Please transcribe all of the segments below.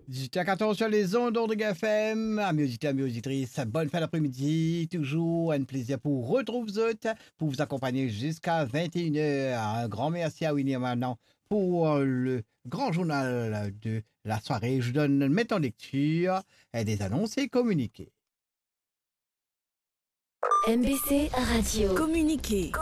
18 à 14 sur les ondes de GFM. Amis auditeurs, amis auditrices, bonne fin d'après-midi. Toujours un plaisir pour retrouver vous autres, pour vous accompagner jusqu'à 21 heures. Un grand merci à William maintenant pour le grand journal de la soirée. Je vous donne maintenant lecture des annonces et communiqués. MBC Radio. Communiquer.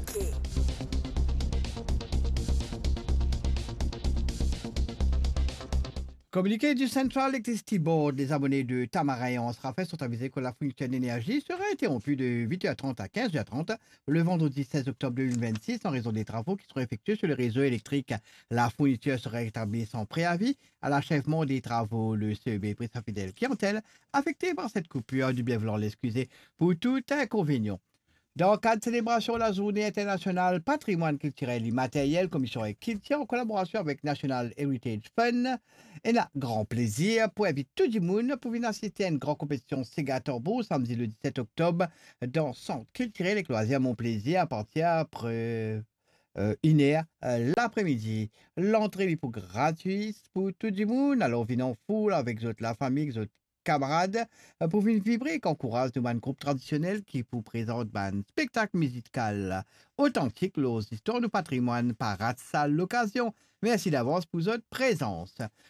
Communiqué du Central Electricity Board, les abonnés de Tamarin et Anse-Raphaël sont avisés que la fourniture d'énergie sera interrompue de 8h30 à 15h30 le vendredi 16 octobre 2026 en raison des travaux qui seront effectués sur le réseau électrique. La fourniture sera établie sans préavis à l'achèvement des travaux. Le CEB prie sa fidèle clientèle affectée par cette coupure du bien vouloir l'excuser pour tout inconvénient. Dans le cadre de célébration de la Journée internationale patrimoine culturel immatériel, Commission Culture en collaboration avec National Heritage Fund, et a grand plaisir pour inviter tout le monde pour venir assister à une grande compétition Sega Turbo samedi le 17 octobre dans le Centre culturel et loisirs Mon Plaisir à partir après 1h l'après-midi. L'entrée est pour gratuite pour tout le monde. Alors venez en foule avec la famille, votre camarades pour venir vibrer et qu'encourage de un groupe traditionnel qui vous présente un spectacle musical authentique, les histoires du patrimoine par l'occasion. Merci d'avance pour votre présence.